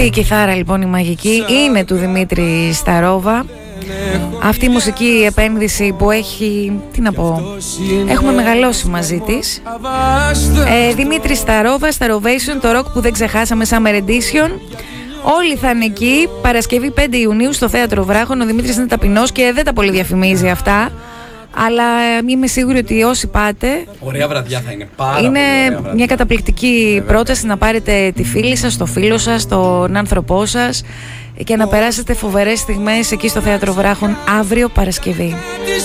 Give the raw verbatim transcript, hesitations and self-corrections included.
Αυτή η κιθάρα λοιπόν η μαγική είναι του Δημήτρη Σταρόβα. Αυτή η μουσική επένδυση που έχει, τι να πω, έχουμε μεγαλώσει μαζί της. ε, Δημήτρη Σταρόβα, Starovation, το rock που δεν ξεχάσαμε, Summer Edition. Όλοι θα είναι εκεί, Παρασκευή πέντε Ιουνίου στο Θέατρο Βράχων. Ο Δημήτρης είναι ταπεινός και δεν τα πολύ διαφημίζει αυτά, αλλά είμαι σίγουρη ότι όσοι πάτε, ωραία βραδιά θα είναι, πάρα είναι πολύ ωραία μια καταπληκτική ε, πρόταση να πάρετε τη φίλη σας, το φίλο σας, τον άνθρωπό σας και να περάσετε φοβερές στιγμές εκεί στο Θέατρο Βράχων αύριο Παρασκευή.